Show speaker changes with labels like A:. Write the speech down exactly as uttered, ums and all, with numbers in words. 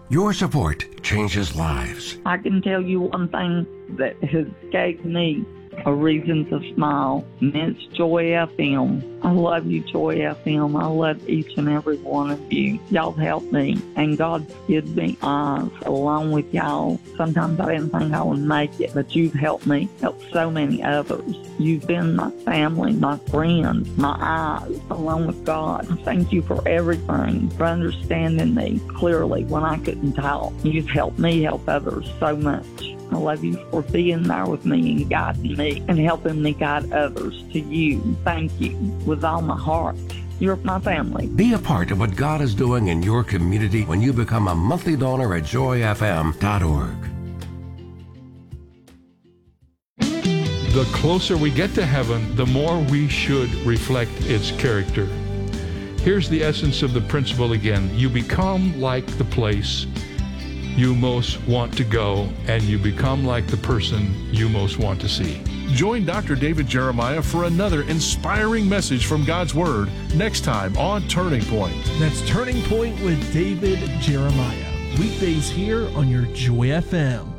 A: Your support changes lives.
B: I can tell you one thing that has gave me a reason to smile, and it's Joy F M. I love you, Joy F M. I love each and every one of you. Y'all help me, and God's given me eyes along with y'all. Sometimes I didn't think I would make it, but you've helped me, helped so many others. You've been my family, my friends, my eyes, along with God. Thank you for everything, for understanding me clearly when I couldn't talk. You've helped me help others so much. I love you for being there with me and guiding me and helping me guide others to you. Thank you with all my heart. You're my family.
A: Be a part of what God is doing in your community when you become a monthly donor at joy f m dot org.
C: The closer we get to heaven, the more we should reflect its character. Here's the essence of the principle again. You become like the place you most want to go, and you become like the person you most want to see.
D: Join Doctor David Jeremiah for another inspiring message from God's Word next time on Turning Point.
E: That's Turning Point with David Jeremiah. Weekdays here on your Joy F M.